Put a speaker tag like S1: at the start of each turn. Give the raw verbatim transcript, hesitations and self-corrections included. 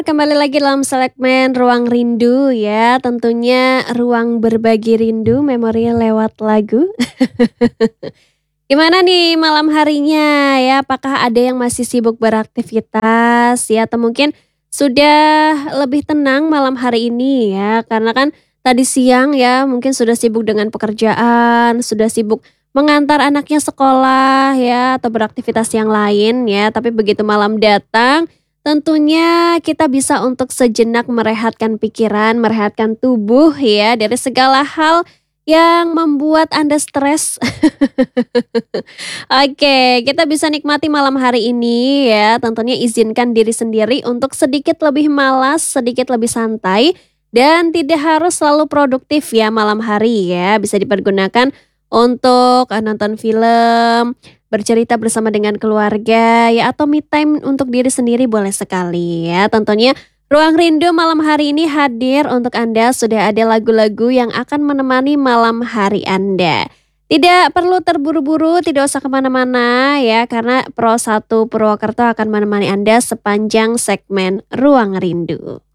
S1: Kembali lagi dalam segmen Ruang Rindu ya, tentunya ruang berbagi rindu memori lewat lagu. Gimana nih malam harinya ya, apakah ada yang masih sibuk beraktivitas ya, atau mungkin sudah lebih tenang malam hari ini ya, karena kan tadi siang ya mungkin sudah sibuk dengan pekerjaan, sudah sibuk mengantar anaknya sekolah ya, atau beraktivitas yang lain ya, tapi begitu malam datang, tentunya kita bisa untuk sejenak merehatkan pikiran, merehatkan tubuh ya dari segala hal yang membuat Anda stres. Oke, kita bisa nikmati malam hari ini ya, tentunya izinkan diri sendiri untuk sedikit lebih malas, sedikit lebih santai, dan tidak harus selalu produktif ya malam hari ya. Bisa dipergunakan untuk eh, nonton film, bercerita bersama dengan keluarga ya, atau me time untuk diri sendiri boleh sekali ya. Tentunya Ruang Rindu malam hari ini hadir untuk Anda, sudah ada lagu-lagu yang akan menemani malam hari Anda. Tidak perlu terburu-buru, tidak usah kemana-mana ya, karena Pro satu Purwokerto akan menemani Anda sepanjang segmen Ruang Rindu.